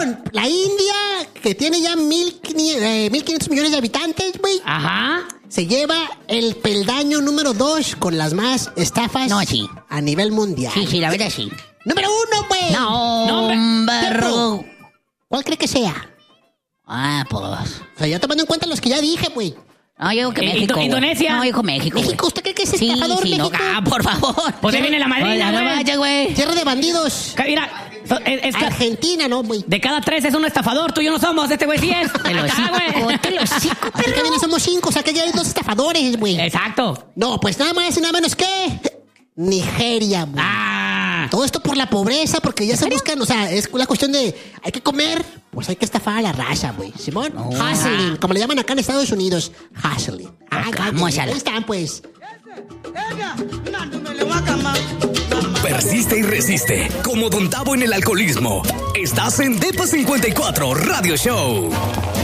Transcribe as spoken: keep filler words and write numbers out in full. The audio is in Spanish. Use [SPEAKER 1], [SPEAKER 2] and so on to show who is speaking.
[SPEAKER 1] la India, que tiene ya mil quinientos millones de habitantes, güey.
[SPEAKER 2] Ajá.
[SPEAKER 1] Se lleva el peldaño número dos con las más estafas
[SPEAKER 2] no, sí.
[SPEAKER 1] a nivel mundial.
[SPEAKER 2] Sí, sí, la verdad sí.
[SPEAKER 1] Número uno, güey.
[SPEAKER 2] No, hombre.
[SPEAKER 1] ¿Cuál cree que sea?
[SPEAKER 2] Ah, pues.
[SPEAKER 1] O sea, yo tomando en cuenta los que ya dije, güey.
[SPEAKER 2] No, yo digo que México.
[SPEAKER 3] Indo- Indonesia.
[SPEAKER 2] No, dijo México.
[SPEAKER 1] ¿México? ¿Usted cree que es
[SPEAKER 2] Sí,
[SPEAKER 1] estafador,
[SPEAKER 2] sí, no,
[SPEAKER 1] México?
[SPEAKER 2] ah, por favor.
[SPEAKER 3] Pues ahí viene la madrina,
[SPEAKER 2] Hola, no
[SPEAKER 3] güey.
[SPEAKER 2] vaya, güey.
[SPEAKER 1] Tierra de bandidos.
[SPEAKER 3] Ca- Mira, so- es, es que
[SPEAKER 1] Argentina, ¿no, güey?
[SPEAKER 3] de cada tres es un estafador, tú y yo no somos, este güey sí es.
[SPEAKER 2] Te lo
[SPEAKER 3] Acá,
[SPEAKER 2] hocico,
[SPEAKER 3] güey.
[SPEAKER 2] te lo hocico,
[SPEAKER 1] Así que viene, somos cinco, o sea que ya hay dos estafadores, güey.
[SPEAKER 3] Exacto.
[SPEAKER 1] No, pues nada más y nada menos que Nigeria, güey.
[SPEAKER 3] Ah.
[SPEAKER 1] Todo esto por la pobreza, porque ya se buscan, o sea, es la cuestión de hay que comer, pues hay que estafar a la raza, güey. Simón,
[SPEAKER 2] No.
[SPEAKER 1] hustling, como le llaman acá en Estados Unidos, hustling. Ah,
[SPEAKER 2] Vamos
[SPEAKER 1] cállate,
[SPEAKER 2] a la-
[SPEAKER 1] ahí están, pues.
[SPEAKER 4] Persiste y resiste, como Don Tavo en el alcoholismo. Estás en Depa cincuenta y cuatro Radio Show.